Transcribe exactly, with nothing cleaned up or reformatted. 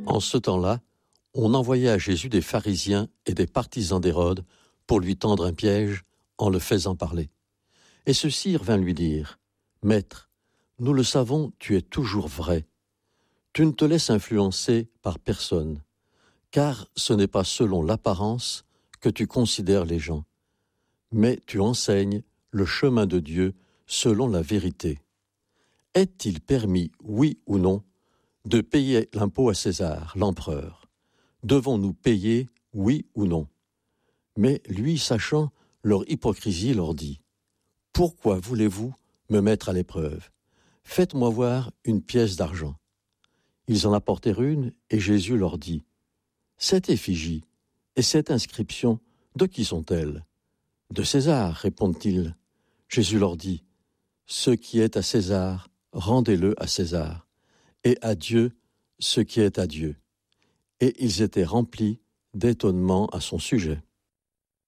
En ce temps-là, on envoyait à Jésus des pharisiens et des partisans d'Hérode pour lui tendre un piège en le faisant parler. Et ceux-ci vinrent lui dire, « Maître, nous le savons, tu es toujours vrai. Tu ne te laisses influencer par personne, car ce n'est pas selon l'apparence que tu considères les gens, mais tu enseignes le chemin de Dieu selon la vérité. Est-il permis, oui ou non, de payer l'impôt à César, l'empereur? Devons-nous payer, oui ou non? » Mais lui, sachant leur hypocrisie, leur dit, « Pourquoi voulez-vous me mettre à l'épreuve? Faites-moi voir une pièce d'argent. » Ils en apportèrent une, et Jésus leur dit, « Cette effigie et cette inscription, de qui sont-elles? » « De César, répondent-ils. » Jésus leur dit, « Ce qui est à César, rendez-le à César, et à Dieu ce qui est à Dieu. » Et ils étaient remplis d'étonnement à son sujet.